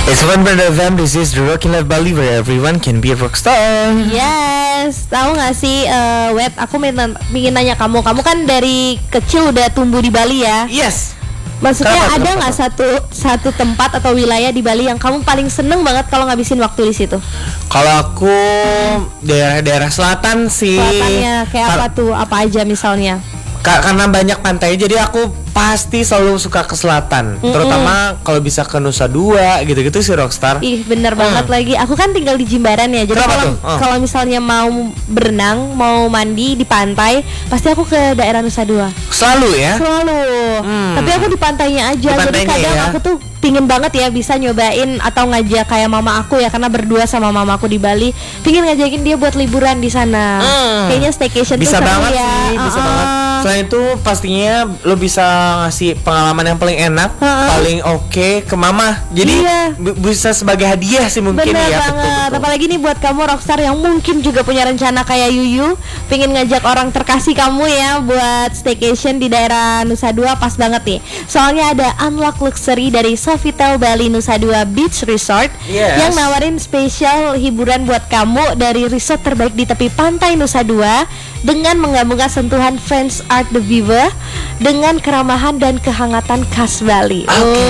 It's 1 FM, this is the Rockin' Life Bali where everyone can be a rockstar. Yes, tahu nggak sih Web? Aku ingin nanya kamu kan dari kecil udah tumbuh di Bali ya? Yes. Maksudnya ada nggak satu tempat atau wilayah di Bali yang kamu paling seneng banget kalau ngabisin waktu di situ? Kalau aku daerah-daerah selatan sih. Selatannya kayak apa tuh? Apa aja misalnya? Karena banyak pantai, jadi aku pasti selalu suka ke selatan. Terutama kalau bisa ke Nusa Dua gitu-gitu sih rockstar. Ih bener banget lagi. Aku kan tinggal di Jimbaran ya. Jadi kalau misalnya mau berenang, mau mandi di pantai, pasti aku ke daerah Nusa Dua. Selalu ya? Selalu. Tapi aku di pantainya aja. Di Jadi kadang ya? aku tuh pingin banget ya bisa nyobain atau ngajak kayak mama aku ya, karena berdua sama mama aku di Bali, pingin ngajakin dia buat liburan di sana. Kayaknya staycation bisa tuh banget ya. Sih, bisa banget. Selain itu pastinya lo bisa ngasih pengalaman yang paling enak, paling oke ke mama. Jadi bisa sebagai hadiah sih mungkin. Bener ya. banget. Betul. Apalagi nih buat kamu rockstar yang mungkin juga punya rencana kayak Yuyu, pingin ngajak orang terkasih kamu ya buat staycation di daerah Nusa Dua, pas banget nih. Soalnya ada Unlock Luxury dari Sofitel Bali Nusa Dua Beach Resort yang nawarin spesial hiburan buat kamu dari resort terbaik di tepi pantai Nusa Dua dengan menggabungkan sentuhan French Art de Vivre dengan keramahan dan kehangatan khas Bali.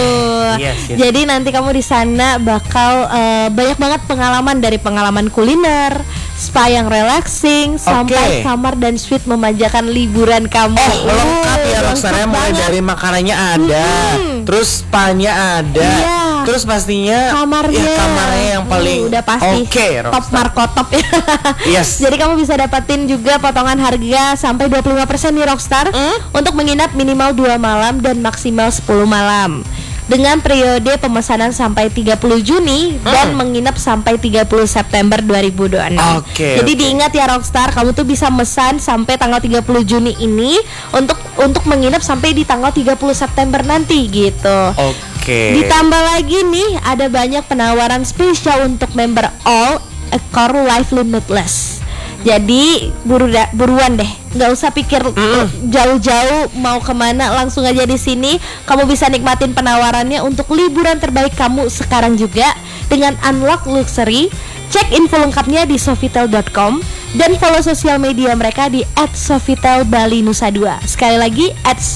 Jadi nanti kamu di sana bakal banyak banget pengalaman, dari pengalaman kuliner, spa yang relaxing, sampai kamar dan suite memanjakan liburan kamu. Lengkap ya rockstarnya, mulai dari makanannya ada, terus spa-nya ada, terus pastinya kamarnya yang paling udah pasti top markotop ya. Jadi kamu bisa dapatin juga potongan harga sampai 25% nih rockstar untuk menginap minimal 2 malam dan maksimal 10 malam dengan periode pemesanan sampai 30 Juni dan menginap sampai 30 September 2026. Jadi diingat ya rockstar, kamu tuh bisa mesan sampai tanggal 30 Juni ini untuk menginap sampai di tanggal 30 September nanti gitu. Ditambah lagi nih ada banyak penawaran spesial untuk member All Accor Life Limitless. Jadi buruan deh, nggak usah pikir jauh-jauh mau kemana, langsung aja di sini kamu bisa nikmatin penawarannya untuk liburan terbaik kamu sekarang juga dengan Unlock Luxury. Cek info lengkapnya di sofitel.com dan follow sosial media mereka di @sofitel_bali_nusa2. Sekali lagi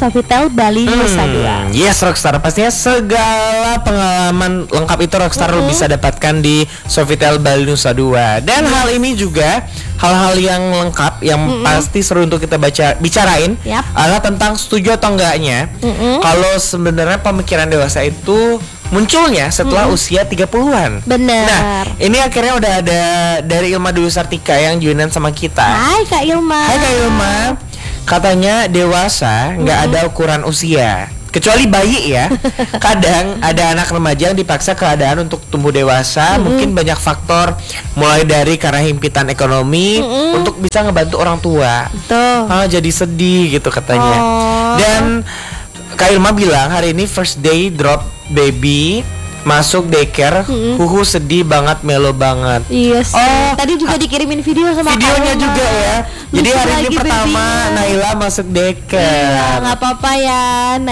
@sofitel_bali_nusa2. Yes rockstar, pastinya segala pengalaman lengkap itu rockstar lo bisa dapatkan di Sofitel Bali Nusa Dua. Dan hal ini juga hal-hal yang lengkap yang pasti seru untuk kita bicarain adalah tentang setuju atau enggaknya kalau sebenarnya pemikiran dewasa itu munculnya setelah usia 30-an. Bener. Nah, ini akhirnya udah ada dari Ilma Dwi Sartika yang joinan sama kita. Hai Kak Ilma. Hai Kak Ilma. Katanya dewasa nggak ada ukuran usia, kecuali bayi ya. Kadang ada anak remaja yang dipaksa keadaan untuk tumbuh dewasa. Mungkin banyak faktor, mulai dari karena himpitan ekonomi untuk bisa ngebantu orang tua. Jadi sedih gitu katanya. Dan Kak Ilma bilang hari ini first day drop baby masuk daycare, sedih banget, melo banget. Yes. Tadi juga dikirimin video sama videonya juga ya. Jadi hari ini pertama Naila masuk daycare. Nggak apa-apa ya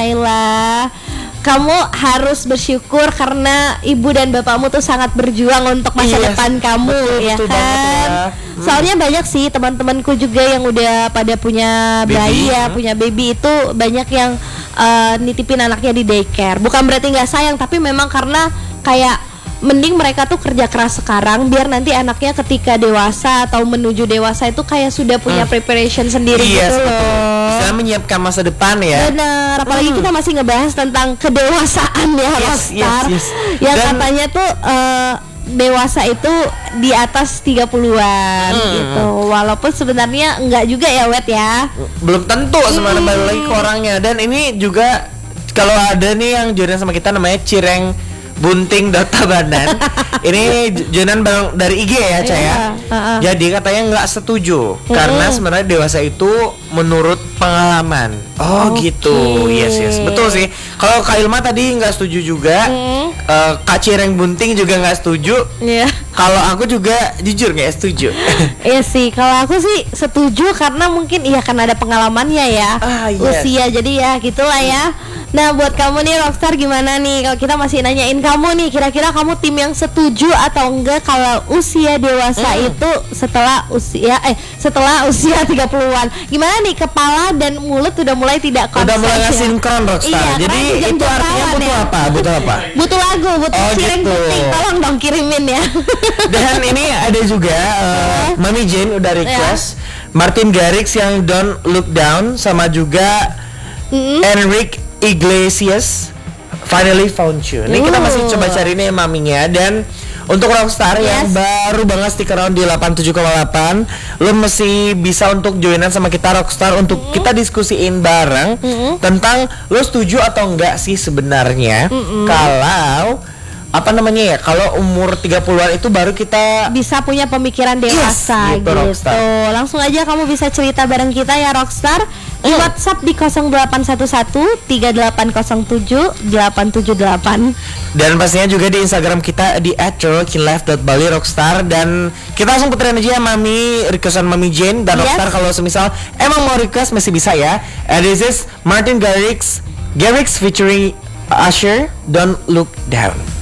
Naila. Kamu harus bersyukur karena ibu dan bapakmu tuh sangat berjuang untuk masa depan kamu, betul kan? Soalnya banyak sih teman-temanku juga yang udah pada punya bayi punya baby, itu banyak yang nitipin anaknya di daycare. Bukan berarti nggak sayang, tapi memang karena kayak mending mereka tuh kerja keras sekarang biar nanti anaknya ketika dewasa atau menuju dewasa itu kayak sudah punya preparation sendiri gitu loh. Bisa menyiapkan masa depan ya. Benar, apalagi kita masih ngebahas tentang kedewasaan ya rockstar. Yang katanya tuh dewasa itu di atas 30-an gitu. Walaupun sebenarnya enggak juga ya Wet ya. Belum tentu sebenarnya, balik lagi ke orangnya. Dan ini juga kalau ada nih yang joinan sama kita namanya Cireng Bunting Tabanan. Ini joinan dari IG ya Caya. Jadi katanya nggak setuju karena sebenarnya dewasa itu menurut pengalaman. Gitu. Yes betul sih. Kalau Kak Ilma tadi nggak setuju juga. Kak Cireng Bunting juga nggak setuju. Kalau aku juga jujur nggak setuju. Iya sih, kalau aku sih setuju karena mungkin karena ada pengalamannya ya. Usia, jadi ya gitulah ya. Nah buat kamu nih Rockstar gimana nih? Kalau kita masih nanyain kamu nih, kira-kira kamu tim yang setuju atau enggak kalau usia dewasa itu setelah usia 30-an? Gimana nih, kepala dan mulut udah mulai tidak konsisten? Udah mulai sinkron Rockstar. Iya, jadi itu artinya butuh apa? Butuh apa? Butuh lagu, butuh cireng gitu. putih. Tolong dong kirimin ya. Dan ini ada juga Mami Jane udah request Martin Garrix yang Don't Look Down, sama juga Enrique Iglesias Finally Found You. Ini kita masih coba cari nih maminya. Dan untuk Rockstar yang baru banget stick around di 87,8, lo masih bisa untuk joinan sama kita Rockstar untuk kita diskusiin bareng tentang lo setuju atau enggak sih sebenarnya kalau kalau umur 30-an itu baru kita bisa punya pemikiran dewasa gitu. Langsung aja kamu bisa cerita bareng kita ya Rockstar di WhatsApp di 0811 3807 878. Dan pastinya juga di Instagram kita di @rockinglife.bali Rockstar. Dan kita langsung puterin aja ya Mami, requestan Mami Jane dan Rockstar. Kalau semisal emang mau request masih bisa ya. This is Martin Garrix featuring Usher, Don't Look Down.